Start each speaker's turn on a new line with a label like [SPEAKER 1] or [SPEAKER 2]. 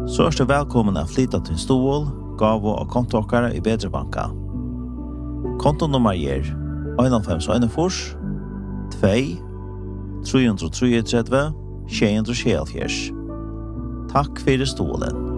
[SPEAKER 1] Så er du velkommen å flytta til stål, gavo og kontokkere i Bedre Banka. Kontonummer er 1541 2 333 674. Takk for stålen.